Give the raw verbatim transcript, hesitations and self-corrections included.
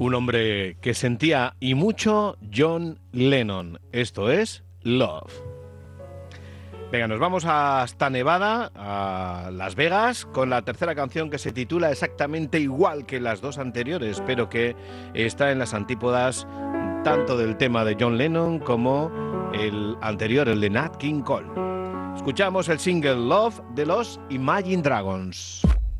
Un hombre que sentía y mucho, John Lennon. Esto es Love. Venga, nos vamos hasta Nevada, a Las Vegas, con la tercera canción que se titula exactamente igual que las dos anteriores, pero que está en las antípodas tanto del tema de John Lennon como el anterior, el de Nat King Cole. Escuchamos el single Love de los Imagine Dragons.